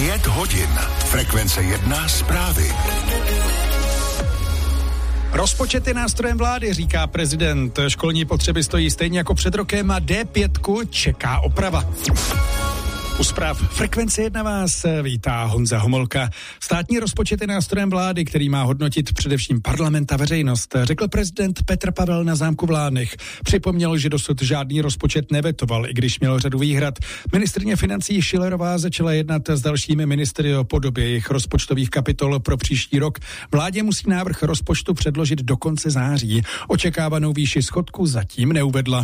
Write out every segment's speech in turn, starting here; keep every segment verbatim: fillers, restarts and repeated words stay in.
Pět hodin. Frekvence jedna zprávy. Rozpočet je nástrojem vlády, říká prezident. Školní potřeby stojí stejně jako před rokem a D pět čeká oprava. U zpráv Frekvence jedna vás vítá Honza Homolka. Státní rozpočet je nástrojem vlády, který má hodnotit především parlament a veřejnost, řekl prezident Petr Pavel na zámku v Lánech. Připomněl, že dosud žádný rozpočet nevetoval, i když měl řadu výhrad. Ministryně financí Schillerová začala jednat s dalšími ministry o podobě jejich rozpočtových kapitol pro příští rok. Vládě musí návrh rozpočtu předložit do konce září. Očekávanou výši schodku zatím neuvedla.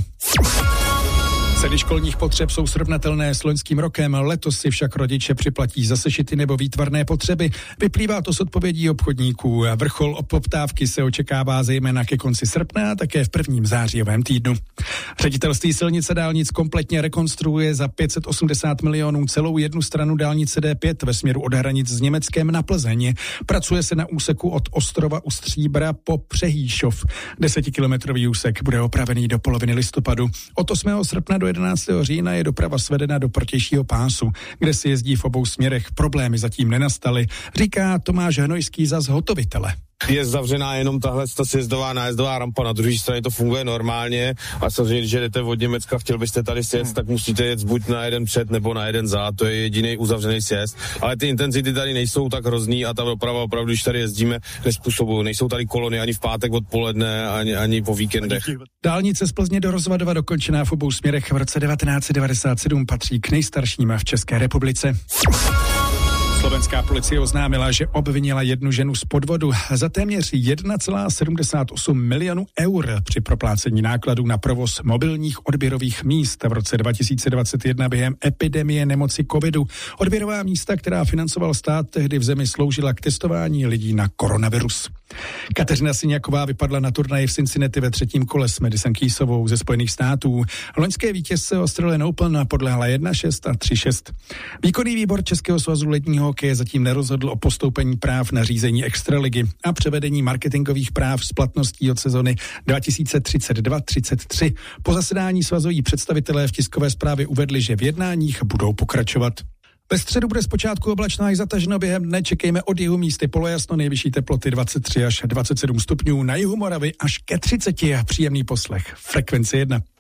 Ceny školních potřeb jsou srovnatelné s loňským rokem, letos si však rodiče připlatí za sešity nebo výtvarné potřeby. Vyplývá to z odpovědí obchodníků. Vrchol poptávky se očekává zejména ke konci srpna a také v prvním zářijovém týdnu. Ředitelství silnic a dálnic kompletně rekonstruuje za pět set osmdesát milionů celou jednu stranu dálnice D pět ve směru od hranic s Německem na Plzeň. Pracuje se na úseku od Ostrova u Stříbra po Přehýšov. Desetikilometrový úsek bude opravený do poloviny listopadu. Od osmého srpna do jedenáctého října je doprava svedena do protějšího pásu, kde si jezdí v obou směrech. Problémy zatím nenastaly, říká Tomáš Hnojský za zhotovitele. Je zavřená jenom tahle ta sjezdová nájezdová rampa, na druhé straně to funguje normálně a samozřejmě, když jdete od Německa, chtěl byste tady sjet, tak musíte jet buď na jeden před nebo na jeden za, to je jediný uzavřený sjezd, ale ty intenzity tady nejsou tak hrozný a ta doprava opravdu, když tady jezdíme, nezpůsobují, nejsou tady kolony ani v pátek odpoledne, ani, ani po víkendech. Dálnice z Plzně do Rozvadova dokončená v obou směrech v roce devatenáct set devadesát sedm patří k nejstarším v České republice. Slovenská policie oznámila, že obvinila jednu ženu z podvodu za téměř jedna celá sedmdesát osm milionů eur při proplácení nákladů na provoz mobilních odběrových míst v roce dva tisíce dvacet jedna během epidemie nemoci covidu. Odběrová místa, která financoval stát, tehdy v zemi sloužila k testování lidí na koronavirus. Kateřina Syňaková vypadla na turnaji v Cincinnati ve třetím kole s Madison Keysovou ze Spojených států. Loňské vítězce Australian Open podlehla jedna šest a tři šest. Výkonný výbor Českého svazu ledního hokeje zatím nerozhodl o postoupení práv na řízení extraligy a převedení marketingových práv s platností od sezony dva tisíce třicet dva třicet tři. Po zasedání svazoví představitelé v tiskové zprávě uvedli, že v jednáních budou pokračovat. Ve středu bude zpočátku oblačno až zataženo, během dne čekejme od jihu místy polojasno, nejvyšší teploty dvacet tři až dvacet sedm stupňů, na jihu Moravy až ke třiceti a příjemný poslech. Frekvence jedna.